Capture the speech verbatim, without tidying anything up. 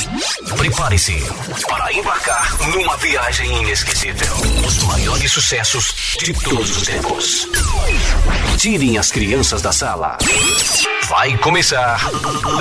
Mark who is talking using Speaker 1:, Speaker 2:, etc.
Speaker 1: Prepare-se para embarcar numa viagem inesquecível. Os maiores sucessos de todos os tempos. Tirem as crianças da sala. Vai começar